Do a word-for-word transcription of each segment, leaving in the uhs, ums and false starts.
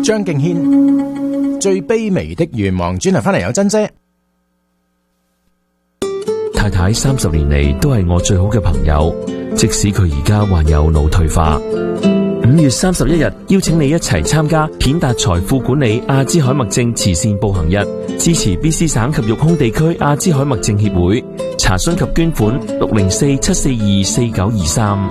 張敬軒最卑微的願望，轉頭翻嚟有珍姐。 太太三十年嚟都係我最好嘅朋友，即使佢而家患有腦退化。五月三十一日，邀請你一齊參加顯達財富管理阿茲海默症慈善步行日，支持 B C 省及育空地區阿茲海默症協會。查詢及捐款六零四七四二四九二三。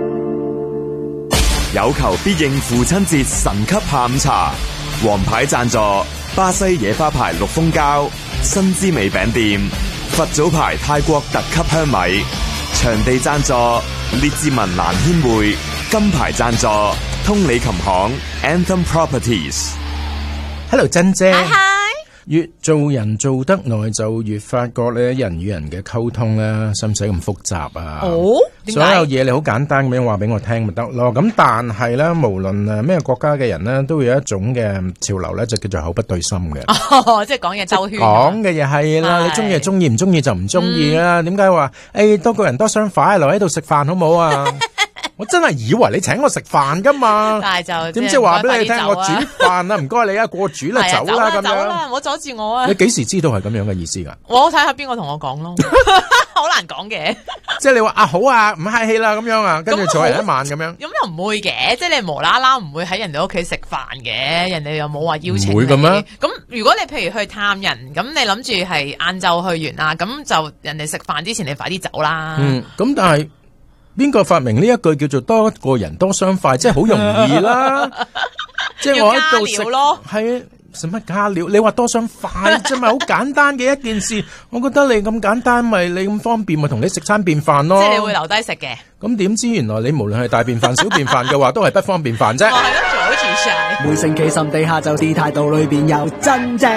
有求必應父親節神級下午茶，王牌贊助巴西野花牌綠蜂膠、新滋味餅店、佛祖牌泰國特級香米，場地贊助列治文蘭軒會，金牌贊助通利琴行 Anthem Properties。 Hello 珍姐。 Hi hi。 越做人做得耐，就越發覺咧，人與人嘅溝通咧，使唔使咁複雜啊？ 哦， 所有嘢你好簡單咁樣話俾我聽咪得咯。咁但係咧，無論誒咩國家嘅人咧，都會有一種嘅潮流咧，就叫做口不對心嘅。 哦，即係講嘢周圈。 講嘅嘢係啦，你中意就中意，唔中意就唔中意啦。點解話誒多個人多雙筷，留喺度食飯好唔好啊？我真係以為你請我食飯噶嘛， 但係就點知話俾你聽，我煮飯啦，唔該你啊，過煮啦，走啦咁樣。走啦，唔好阻住我啊！ 你幾時知道係咁樣嘅意思噶？ 我睇下邊個同我講咯，好難講嘅。 即係你話啊好啊，唔客氣啦咁樣啊，跟住坐人一晚咁樣。 咁又唔會嘅，即係你無啦啦唔會喺人哋屋企食飯嘅，人哋又冇話邀請你。 唔會嘅咩？ 咁如果你譬如去探人，咁你諗住係晏晝去完啦，咁就人哋食飯之前你快啲走啦。 嗯，咁但係。邊個發明呢一句叫做多個人多雙筷，即係好容易啦。即係我喺度食咯，係使乜加料？你話多雙筷啫嘛，好簡單嘅一件事。我覺得你咁簡單，咪你咁方便，咪同你食餐便飯咯。 即係你會留低食嘅。咁點知原來你無論係大便飯、小便飯嘅話，都係不方便飯啫。 我係咁做好似晒。 每星期心地下就啲態度裏邊有真正。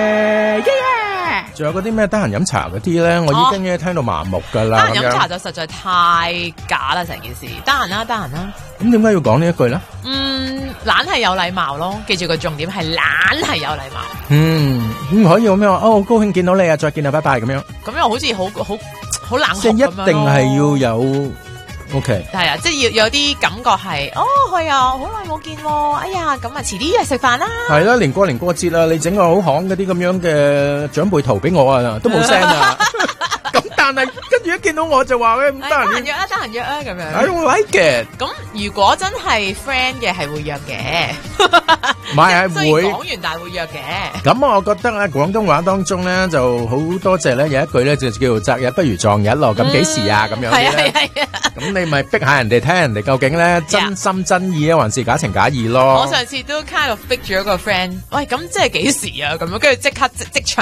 仲有嗰啲咩得閒飲茶嗰啲咧，我已經咧聽到麻木噶啦。 得閒飲茶就實在太假啦，成件事。得閒啦，得閒啦。 咁點解要講呢一句咧？ 嗯，懶係有禮貌咯。記住個重點係懶係有禮貌。 嗯，唔可以咁樣話。哦，好高興見到你啊，再見啦，拜拜咁樣。 咁又好似好好好冷酷咁樣咯。 即係一定係要有。O K， 係啊，即係要有啲感覺係，哦，係啊，好耐冇見喎，哎呀，咁啊，遲啲約食飯啦。係啦，連過年過節啊，你整個好行嗰啲咁樣嘅長輩圖俾我啊，都冇聲啊。咁但係跟住一見到我就話咧，唔得閒約啊，得閒約啊，咁樣。 I don't like it。 咁如果真係 friend 嘅係會約嘅， 唔係係會講完但係會約嘅。 咁我覺得咧廣東話當中咧就好多謝咧有一句咧就叫做擇日不如撞日咯。咁幾時啊？咁樣係啊係啊。 咁你咪逼下人哋聽人哋究竟咧真心真意啊，還是假情假意咯？ 我上次都 kind of 逼住一個 friend，喂，咁即係幾時啊？咁樣跟住即刻即即場